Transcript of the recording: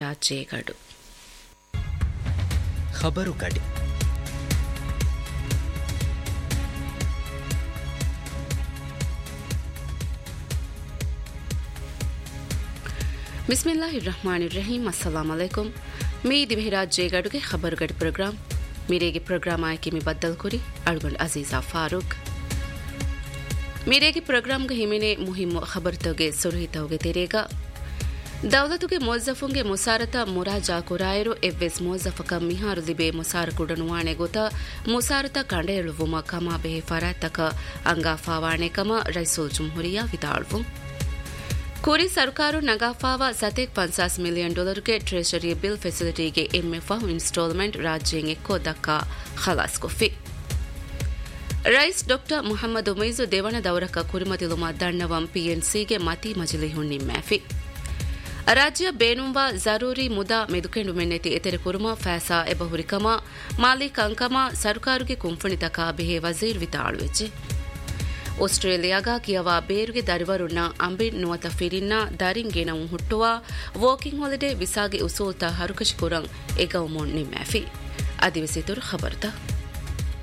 ಜೇಗಡು ಖಬರು ಕಡಿ ಬಿಸ್ಮಿಲ್ಲಾಹಿರ್ ರಹಮಾನಿರ್ ರಹೀಂ ಅಸ್ಸಲಾಮು ಅಲೈಕುಂ ಮೀ ದಿವಿರಾಜ್ ಜೇಗಡುಗೆ ಖಬರು ಗಡಿ program ಮೀರೆಗೆ program ಆಯ್ಕೆ ಮಿ ಬದ್ದಲ್ ಕುರಿ ಅಳ್ಗೊಂಡ್ ಅಜೀಜಾ ಫಾರೂಕ್ ಮೀರೆಗೆ ಪ್ರೋಗ್ರಾಂಗೆ ಹಿಮಿನೆ ಮುಹಿಮ್ ಖಬರ್ತೋಗೆ ಸುರುಹಿತೋಗೆ ತೆರೆಗ ದೌಲತುಗೆ ಮುವಜ್ಜಫುಂಗೆ ಮುಸಾರತ ಮುರಾಜಾ ಕುರಾಯರು ಎವ್ವೆಸ್ ಮುವಜ್ಜಫಕ ಮಿಹಾರು ಲಿಬೆ ಮುಸಾರ ಕುಡನುವಾಣೆ ಗೊತ ಮುಸಾರತ ಕಂಡೆಯಳುವುಮ ಕಮ ಬೆಹೆ ಫರಾತಕ ಅಂಗಾಫಾವಾಣೆ ಕಮ ರೈಸುಲ್ ಜುಮ್ಹುರಿಯಾ ವಿದಾಳ್ವು ಕೂರಿ ಸರ್ಕಾರು ನಗಾಫಾವ ಸತೆಕ್ $50 ಮಿಲಿಯನ್ ಗೆ treasury bill ಫೆಸಿಲಿಟಿಗೆ MF instalment ರಾಜ್ಯಂ Ekco ದಕ್ಕಾ ಖಲಾಸ್ ಕೊಫಿ rice doctor Mohammed ಉಮೈಜು ದೇವಣ ದೌರಕ ಕುರಿಮತಿಲುಮ ದಂಡವಂ ಪಿಎನ್ಸಿಗೆ ಮತಿ ಮಜಿಲಿ ಹುಣ್ಣಿ ಮ್ಯಾಫಿ ರಾಜ್ಯ ಬೇನುಂವಾ ಜರೂರಿ ಮುದಾ ಮೆದುಕೆಂಡು ಮೆನ್ನೆತಿ ಎತೆರೆ ಕುರುಮ ಫ್ಯಾಸಾ ಎಬಹುರಿಕಮ ಮಾಲಿಕ್ ಅಂಕಮ ಸರ್ಕಾರುಗೆ ಕುಂಫಣಿತಕ ಬೆಹೆ ವಜೀರ್ ವಿತಾಳುವೆಚ್ಚೆ ಆಸ್ಟ್ರೇಲಿಯಾಗ ಕಿಯವಾ ಬೇರುಗೆ ದರಿವರುಣ್ಣ ಅಂಬಿನ್ ನುವತ ಫಿರಿನ್ನ ದರಿಂಗೇನವು ಹುಟ್ಟುವ ವಾಕಿಂಗ್ ಹಾಲಿಡೇ ವಿಸಾಗೆ ಉಸೂಲ್ತ ಹರುಕಶಿ ಕುರಂ ಎಗೌಮೋನ್ ನಿಮ್ಯಾಫಿ ಅದಿವಿಸಿತುರು ಖಬರ್ತ